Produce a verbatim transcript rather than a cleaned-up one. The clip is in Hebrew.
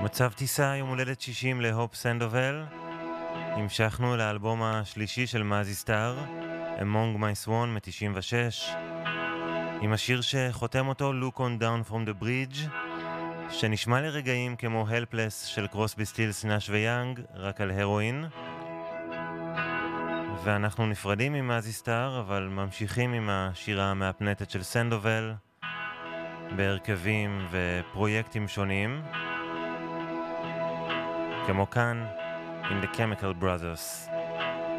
מצב טיסה יום הולדת שישים להופ סנדובל. המשכנו לאלבום השלישי של מזי סטאר, Among My Swan מ-תשעים ושש, עם השיר שחותם אותו Look on Down from the Bridge, שנשמע לרגעים כמו Helpless של קרוסבי סטילס נאש ויאנג, רק על הרואין. ואנחנו נפרדים ממזי סטאר, אבל ממשיכים עם השירה המאפנטת של סנדובל בהרכבים ופרויקטים שונים, כמו כאן עם The Chemical Brothers.